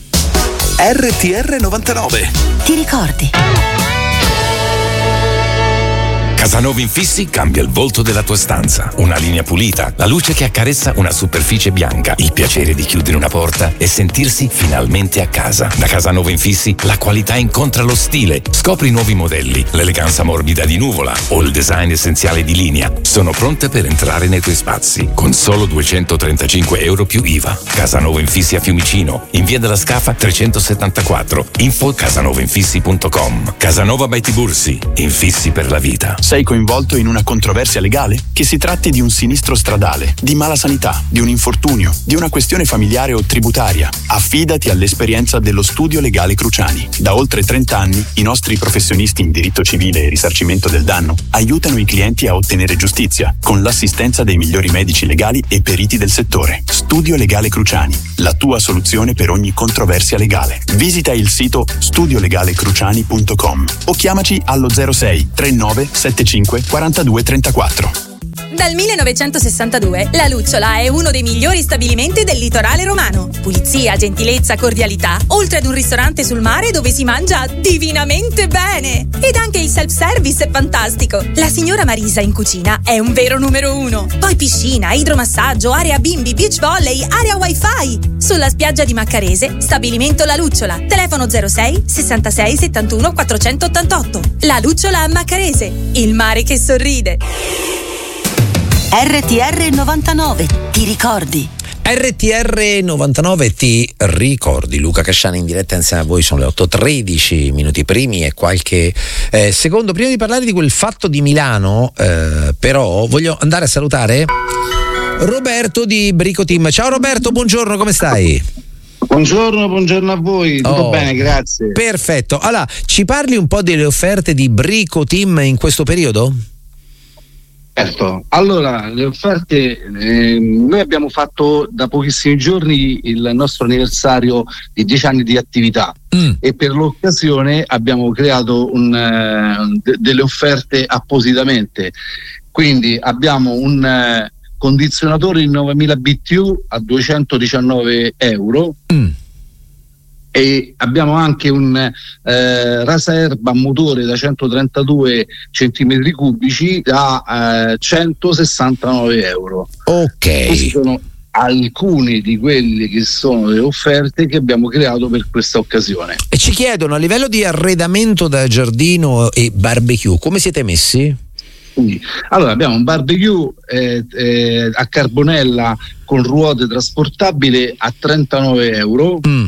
Speaker 11: R T R novantanove.
Speaker 2: Ti ricordi?
Speaker 10: Casanova Infissi cambia il volto della tua stanza. Una linea pulita, la luce che accarezza una superficie bianca, il piacere di chiudere una porta e sentirsi finalmente a casa. Da Casanova Infissi la qualità incontra lo stile. Scopri nuovi modelli, l'eleganza morbida di Nuvola o il design essenziale di Linea. Sono pronte per entrare nei tuoi spazi con solo duecentotrentacinque euro più I V A. Casanova Infissi a Fiumicino, in via della Scafa trecentosettantaquattro. Info casanova infissi punto com. Casanova by Tibursi, infissi per la vita.
Speaker 14: Sei coinvolto in una controversia legale? Che si tratti di un sinistro stradale, di mala sanità, di un infortunio, di una questione familiare o tributaria, affidati all'esperienza dello Studio Legale Cruciani. Da oltre trenta anni i nostri professionisti in diritto civile e risarcimento del danno aiutano i clienti a ottenere giustizia con l'assistenza dei migliori medici legali e periti del settore. Studio Legale Cruciani, la tua soluzione per ogni controversia legale. Visita il sito studio legale cruciani punto com o chiamaci allo zero sei trentanove settantacinque quarantadue trentaquattro.
Speaker 7: Dal millenovecentosessantadue la Lucciola è uno dei migliori stabilimenti del litorale romano. Pulizia, gentilezza, cordialità, oltre ad un ristorante sul mare dove si mangia divinamente bene. Ed anche il self-service è fantastico. La signora Marisa in cucina è un vero numero uno. Poi piscina, idromassaggio, area bimbi, beach volley, area wifi. Sulla spiaggia di Maccarese, stabilimento La Lucciola. Telefono zero sei sessantasei settantuno quattrocentottantotto. La Lucciola a Maccarese, il mare che sorride.
Speaker 15: R T R novantanove, ti ricordi?
Speaker 1: R T R novantanove ti ricordi. Luca Casciani in diretta insieme a voi, sono le otto e tredici minuti primi e qualche eh, secondo prima di parlare di quel fatto di Milano. Eh, però voglio andare a salutare Roberto di Brico Team. Ciao Roberto, buongiorno, come stai?
Speaker 16: Buongiorno, buongiorno a voi, tutto
Speaker 1: oh,
Speaker 16: bene, grazie.
Speaker 1: Perfetto, allora ci parli un po' delle offerte di Brico Team in questo periodo?
Speaker 16: Certo, allora le offerte, eh, noi abbiamo fatto da pochissimi giorni il nostro anniversario di dieci anni di attività mm. e per l'occasione abbiamo creato un, uh, de- delle offerte appositamente, quindi abbiamo un uh, condizionatore di novemila B T U a duecentodiciannove euro mm. e abbiamo anche un eh, rasaerba a motore da centotrentadue centimetri cubici da eh, centosessantanove euro.
Speaker 1: Ok.
Speaker 16: Questi sono alcuni di quelli che sono le offerte che abbiamo creato per questa occasione.
Speaker 1: E ci chiedono, a livello di arredamento da giardino e barbecue, come siete messi?
Speaker 16: Quindi, allora abbiamo un barbecue eh, eh, a carbonella con ruote trasportabile a trentanove euro. Mm.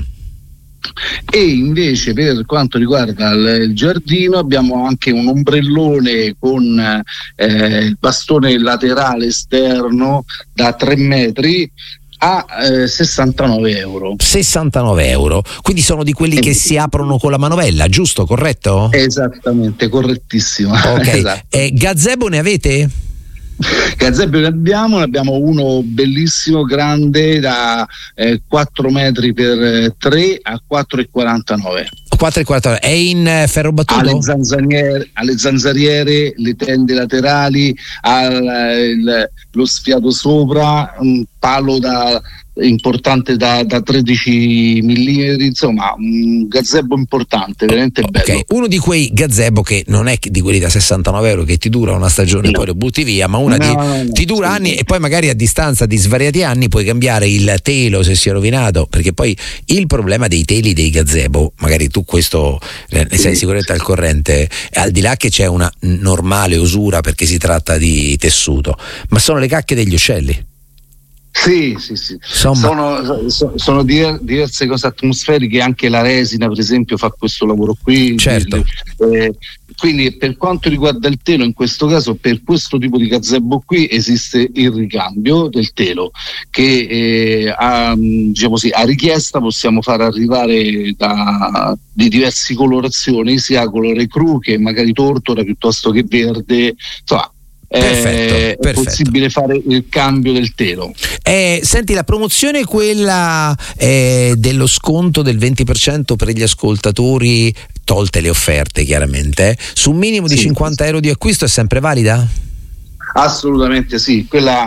Speaker 16: E invece per quanto riguarda il, il giardino abbiamo anche un ombrellone con eh, il bastone laterale esterno da tre metri a eh, sessantanove euro.
Speaker 1: sessantanove euro, quindi sono di quelli che si aprono con la manovella, giusto, corretto?
Speaker 16: Esattamente, correttissimo.
Speaker 1: Ok,
Speaker 16: esatto.
Speaker 1: eh, gazebo ne avete?
Speaker 16: Gazebo ne abbiamo, ne abbiamo uno bellissimo grande da eh, quattro metri per tre a quattro e quarantanove.
Speaker 1: quattro e quarantanove è in ferro battuto?
Speaker 16: Alle zanzariere, alle zanzariere, le tende laterali, al, il, lo sfiato sopra, un palo da importante da, da tredici millimetri, insomma un gazebo importante, veramente
Speaker 1: okay.
Speaker 16: bello.
Speaker 1: Uno di quei gazebo che non è di quelli da sessantanove euro che ti dura una stagione e no. poi lo butti via, ma una no, di, no, no, ti dura sì, anni sì. E poi magari a distanza di svariati anni puoi cambiare il telo se si è rovinato, perché poi il problema dei teli dei gazebo, magari tu questo ne sei sì. sicuramente al corrente, al di là che c'è una normale usura perché si tratta di tessuto, ma sono le cacche degli uccelli.
Speaker 16: Sì, sì, sì. Sono, so, sono diverse cose atmosferiche, anche la resina per esempio fa questo lavoro qui.
Speaker 1: Certo.
Speaker 16: Eh, quindi per quanto riguarda il telo, in questo caso per questo tipo di gazebo qui esiste il ricambio del telo che eh, a, diciamo così, a richiesta possiamo far arrivare da, di diverse colorazioni, sia colore cru che magari tortora piuttosto che verde, insomma.
Speaker 1: Perfetto,
Speaker 16: è
Speaker 1: perfetto.
Speaker 16: possibile fare il cambio del telo.
Speaker 1: Eh, senti, la promozione è quella eh, dello sconto del venti per cento per gli ascoltatori, tolte le offerte chiaramente, eh, su un minimo di sì, cinquanta euro di acquisto è sempre valida?
Speaker 16: Assolutamente sì, quella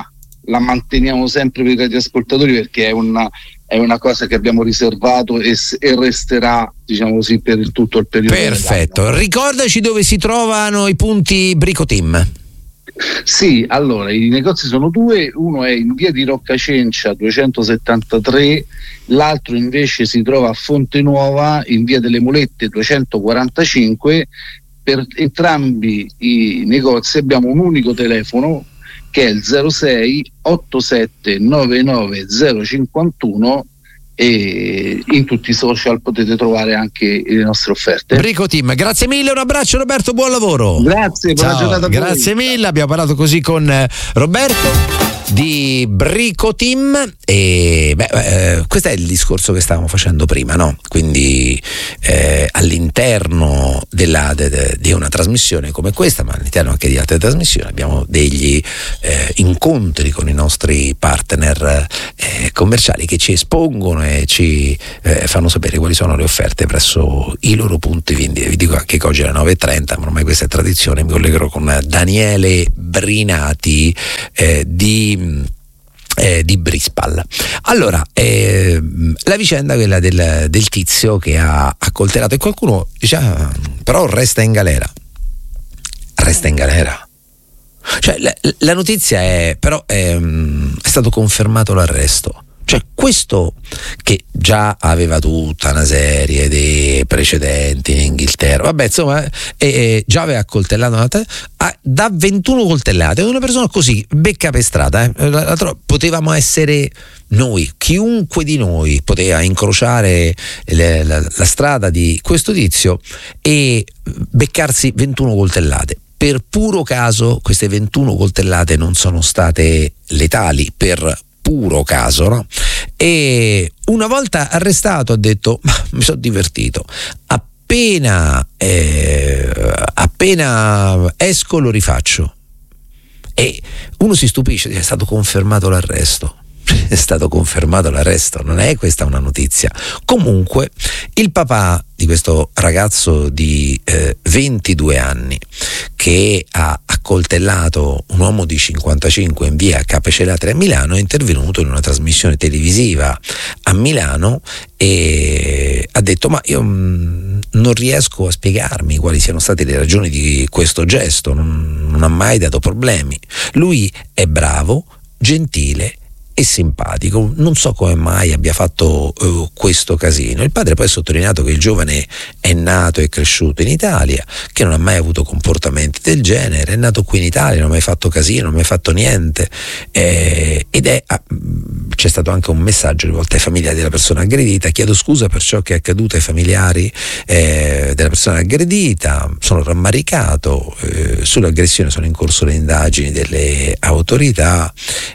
Speaker 16: la manteniamo sempre per i radioascoltatori, perché è una, è una cosa che abbiamo riservato e, e resterà, diciamo così, per il, tutto il periodo.
Speaker 1: Perfetto. Ricordaci dove si trovano i punti Bricoteam.
Speaker 16: Sì, allora i negozi sono due, uno è in via di Roccacencia duecentosettantatré, l'altro invece si trova a Fonte Nuova in via delle Mulette duecentoquarantacinque. Per entrambi i negozi abbiamo un unico telefono che è il zero sei ottantasette novantanove zero cinquantuno, e in tutti i social potete trovare anche le nostre offerte.
Speaker 1: Bricoteam, grazie mille, un abbraccio Roberto, buon lavoro.
Speaker 16: Grazie, buona
Speaker 1: Ciao,
Speaker 16: giornata a voi.
Speaker 1: Grazie mille, abbiamo parlato così con Roberto di Bricoteam e beh, eh, questo è il discorso che stavamo facendo prima, no? Quindi eh, all'interno della, de, de, di una trasmissione come questa, ma all'interno anche di altre trasmissioni, abbiamo degli eh, incontri con i nostri partner eh, commerciali che ci espongono e ci eh, fanno sapere quali sono le offerte presso i loro punti vendita. Vi dico anche che oggi alle nove e trenta, ma ormai questa è tradizione, mi collegherò con Daniele Brinati eh, di Eh, di Brispal. Allora, eh, la vicenda è quella del, del tizio che ha accoltellato, e qualcuno dice ah, però resta in galera. Resta in galera. Cioè, la, la notizia è però è, è stato confermato l'arresto. Cioè, questo che già aveva tutta una serie di precedenti in Inghilterra, vabbè, insomma, eh, eh, già aveva accoltellato una te- ah, da ventuno coltellate, una persona così, becca pestrata, eh. L'altro, potevamo essere noi, chiunque di noi poteva incrociare le, la, la strada di questo tizio e beccarsi ventuno coltellate. Per puro caso queste ventuno coltellate non sono state letali, per puro caso, no? E una volta arrestato ha detto ma mi sono divertito, appena eh, appena esco lo rifaccio. E uno si stupisce, è stato confermato l'arresto. È stato confermato l'arresto, non è questa una notizia. Comunque il papà di questo ragazzo di eh, ventidue anni che ha accoltellato un uomo di cinquantacinque in via Capecelatre a Milano è intervenuto in una trasmissione televisiva a Milano e ha detto ma io mh, non riesco a spiegarmi quali siano state le ragioni di questo gesto, non, non ha mai dato problemi, lui è bravo, gentile e simpatico, non so come mai abbia fatto uh, questo casino. Il padre poi ha sottolineato che il giovane è nato e cresciuto in Italia, che non ha mai avuto comportamenti del genere, è nato qui in Italia, non ha mai fatto casino, non ha mai fatto niente, eh, ed è ah, c'è stato anche un messaggio rivolto ai familiari della persona aggredita: chiedo scusa per ciò che è accaduto ai familiari eh, della persona aggredita, sono rammaricato, eh, sull'aggressione sono in corso le indagini delle autorità.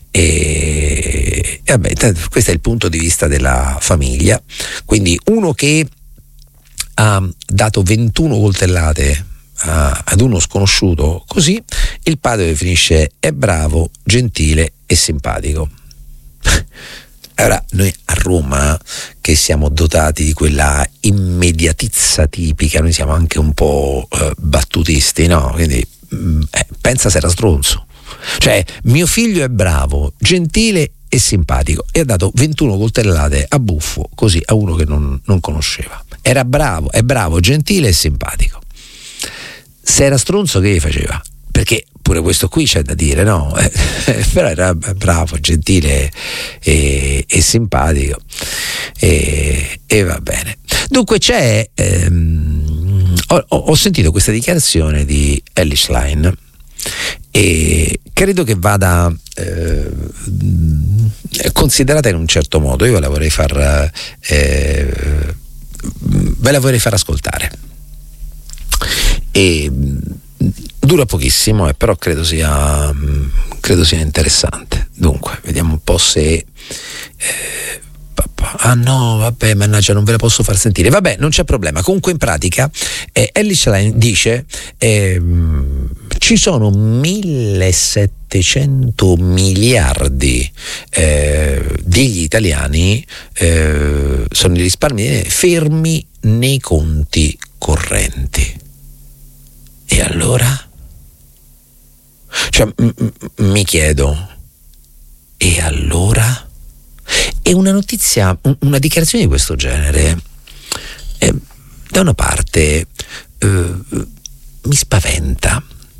Speaker 1: E, e vabbè, questo è il punto di vista della famiglia. Quindi uno che ha dato ventuno coltellate a, ad uno sconosciuto, così il padre definisce è bravo, gentile e simpatico. Allora, noi a Roma, che siamo dotati di quella immediatezza tipica, noi siamo anche un po' eh, battutisti, no? Quindi mh, eh, pensa se era stronzo. Cioè, mio figlio è bravo, gentile e simpatico, e ha dato ventuno coltellate a buffo, così, a uno che non, non conosceva. Era bravo, è bravo, gentile e simpatico. Se era stronzo, che gli faceva? Perché pure questo qui c'è da dire, no? Eh, però era bravo, gentile e, e simpatico, e, e va bene. Dunque c'è ehm, ho, ho sentito questa dichiarazione di Elly Schlein e credo che vada eh, considerata in un certo modo. Io ve la vorrei far eh, ve la vorrei far ascoltare, e dura pochissimo, eh, però credo sia credo sia interessante. Dunque vediamo un po' se eh, ah no, vabbè, mannaggia, non ve la posso far sentire. Vabbè, non c'è problema. Comunque, in pratica, eh, Elly Schlein dice eh, ci sono millesettecento miliardi eh, degli italiani, eh, sono i risparmi fermi nei conti correnti. E allora? Cioè, m- m- mi chiedo, e allora? E una notizia, una dichiarazione di questo genere, eh, da una parte eh, mi spaventa.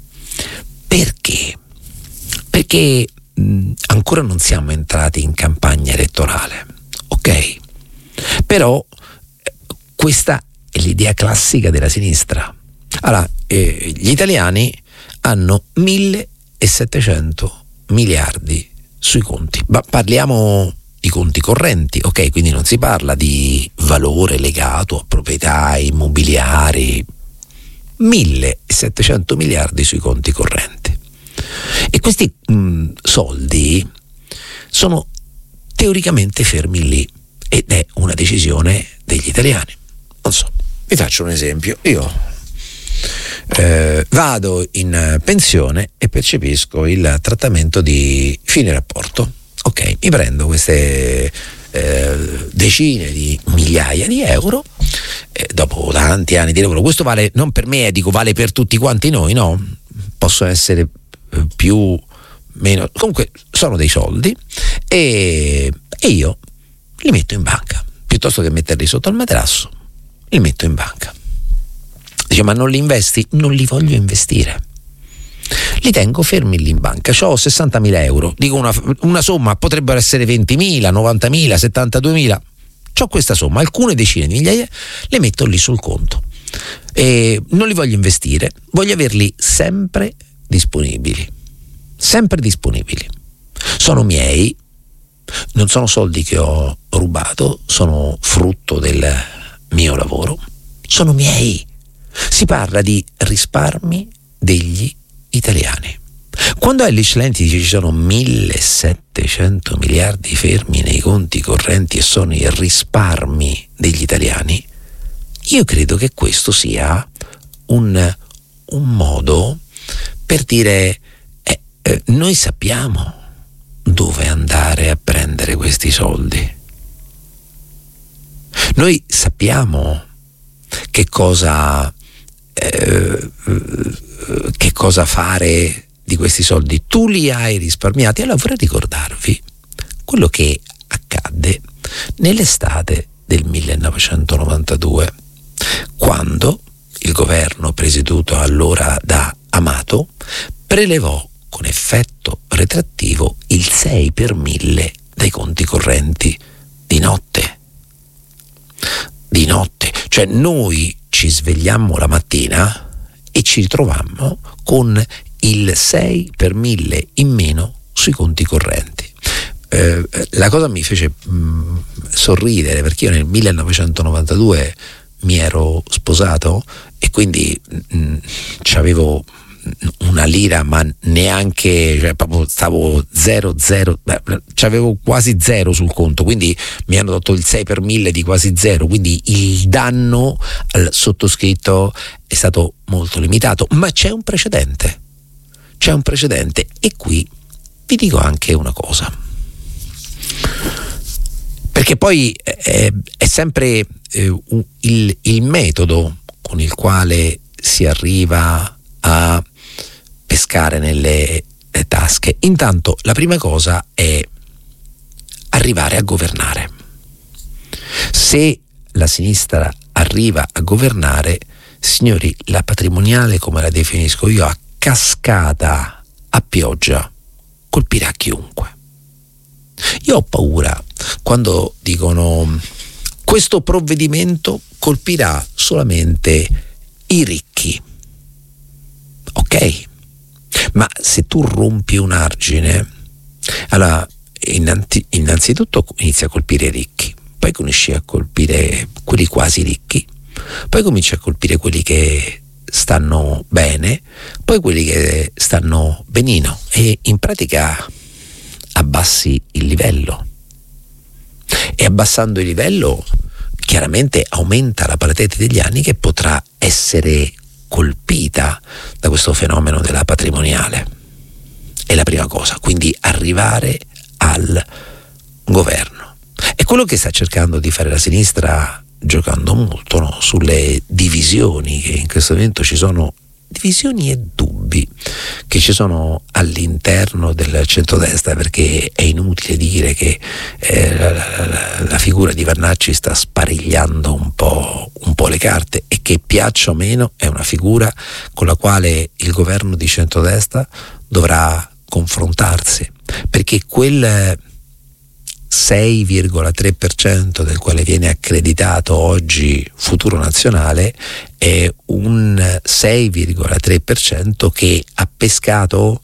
Speaker 1: Perché? Perché mh, ancora non siamo entrati in campagna elettorale, ok? Però eh, questa è l'idea classica della sinistra. Allora, eh, gli italiani hanno millesettecento miliardi sui conti, ma parliamo di conti correnti, ok? Quindi non si parla di valore legato a proprietà immobiliari, millesettecento miliardi sui conti correnti. E questi mh, soldi sono teoricamente fermi lì ed è una decisione degli italiani. Non so, vi faccio un esempio. Io eh, vado in pensione e percepisco il trattamento di fine rapporto. Ok, mi prendo queste eh, decine di migliaia di euro eh, dopo tanti anni di lavoro. Questo vale non per me, eh, dico vale per tutti quanti noi, no? Possono essere eh, più, meno, comunque sono dei soldi e, e io li metto in banca piuttosto che metterli sotto al materasso. Li metto in banca. Dice, ma non li investi? Non li voglio investire. Li tengo fermi lì in banca. C'ho sessantamila euro, dico una, una somma, potrebbero essere ventimila, novantamila, settantaduemila. C'ho questa somma, alcune decine di migliaia, le metto lì sul conto. E non li voglio investire, voglio averli sempre disponibili. Sempre disponibili. Sono miei, non sono soldi che ho rubato, sono frutto del mio lavoro. Sono miei. Si parla di risparmi degli italiani. Quando Ellis Lenti dice ci sono millesettecento miliardi fermi nei conti correnti e sono i risparmi degli italiani, io credo che questo sia un, un modo per dire eh, eh, noi sappiamo dove andare a prendere questi soldi, noi sappiamo che cosa eh, che cosa fare di questi soldi. Tu li hai risparmiati. Allora vorrei ricordarvi quello che accadde nell'estate del millenovecentonovantadue, quando il governo presieduto allora da Amato prelevò con effetto retrattivo il sei per mille dai conti correnti di notte. Di notte, cioè noi ci svegliammo la mattina e ci ritrovammo con il sei per mille in meno sui conti correnti. Eh, la cosa mi fece mh, sorridere, perché io nel millenovecentonovantadue mi ero sposato e quindi mh, c'avevo una lira, ma neanche, cioè proprio stavo zero zero, c'avevo quasi zero sul conto, quindi mi hanno dato il sei per mille di quasi zero, quindi il danno al sottoscritto è stato molto limitato. Ma c'è un precedente, c'è un precedente e qui vi dico anche una cosa, perché poi è, è sempre eh, un, il, il metodo con il quale si arriva a pescare nelle tasche. Intanto la prima cosa è arrivare a governare. Se la sinistra arriva a governare, signori, la patrimoniale, come la definisco io, a cascata, a pioggia, colpirà chiunque. Io ho paura quando dicono questo provvedimento colpirà solamente i ricchi. Ok, ma se tu rompi un argine, allora innanzi, innanzitutto inizia a colpire i ricchi, poi cominci a colpire quelli quasi ricchi, poi cominci a colpire quelli che stanno bene, poi quelli che stanno benino, e in pratica abbassi il livello. E abbassando il livello chiaramente aumenta la platea degli anni che potrà essere colpita da questo fenomeno della patrimoniale. È la prima cosa, quindi arrivare al governo. È quello che sta cercando di fare la sinistra, giocando molto, no? Sulle divisioni, che in questo momento ci sono divisioni e dubbi. dubbi che ci sono all'interno del centrodestra, perché è inutile dire che eh, la, la, la figura di Vannacci sta sparigliando un po', un po' le carte, e che piaccia o meno è una figura con la quale il governo di centrodestra dovrà confrontarsi, perché quel sei virgola tre per cento del quale viene accreditato oggi Futuro Nazionale è un sei virgola tre per cento che ha pescato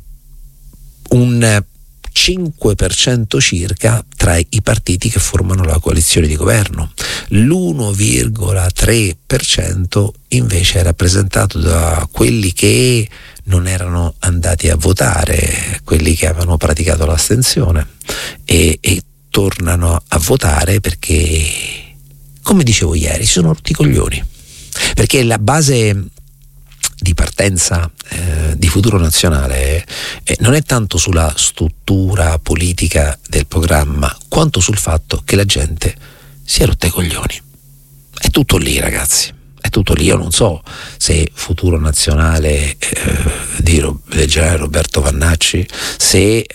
Speaker 1: un cinque per cento circa tra i partiti che formano la coalizione di governo. L'uno virgola tre per cento invece è rappresentato da quelli che non erano andati a votare, quelli che avevano praticato l'astensione e, e tornano a votare perché, come dicevo ieri, si sono rotti i coglioni, perché la base di partenza eh, di Futuro Nazionale eh, non è tanto sulla struttura politica del programma quanto sul fatto che la gente si è rotta i coglioni. È tutto lì, ragazzi, è tutto lì. Io non so se Futuro Nazionale eh, di Ro- del generale Roberto Vannacci, se